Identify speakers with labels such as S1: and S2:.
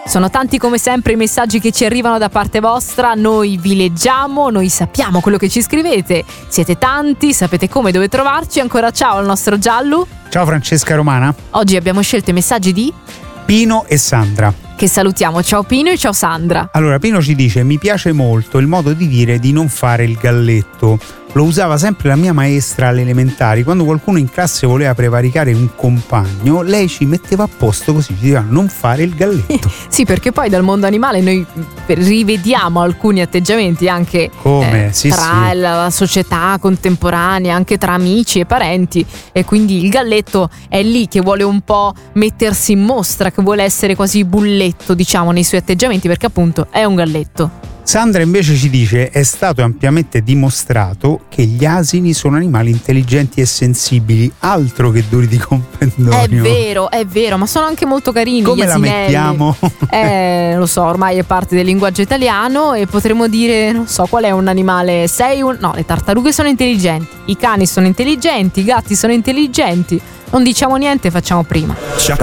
S1: Sono tanti come sempre i messaggi che ci arrivano da parte vostra, noi vi leggiamo, noi sappiamo quello che ci scrivete, siete tanti, sapete come e dove trovarci. Ancora ciao al nostro Giallo.
S2: Ciao Francesca Romana.
S1: Oggi abbiamo scelto i messaggi di
S2: Pino e Sandra,
S1: che salutiamo. Ciao Pino e ciao Sandra.
S2: Allora, Pino ci dice: mi piace molto il modo di dire di non fare il galletto. Lo usava sempre la mia maestra alle elementari. Quando qualcuno in classe voleva prevaricare un compagno, lei ci metteva a posto così, ci diceva non fare il galletto.
S1: Sì, perché poi dal mondo animale noi rivediamo alcuni atteggiamenti anche tra la società contemporanea, anche tra amici e parenti, e quindi il galletto è lì che vuole un po' mettersi in mostra, che vuole essere quasi bulletto, diciamo, nei suoi atteggiamenti, perché appunto è un galletto.
S2: Sandra invece ci dice: è stato ampiamente dimostrato che gli asini sono animali intelligenti e sensibili, altro che duri di comprendonio.
S1: È vero, ma sono anche molto carini.
S2: Come
S1: gli
S2: la
S1: asinelli.
S2: mettiamo?
S1: Lo so, ormai è parte del linguaggio italiano e potremmo dire, non so, qual è un animale? No, le tartarughe sono intelligenti, i cani sono intelligenti, i gatti sono intelligenti. Non diciamo niente, facciamo prima.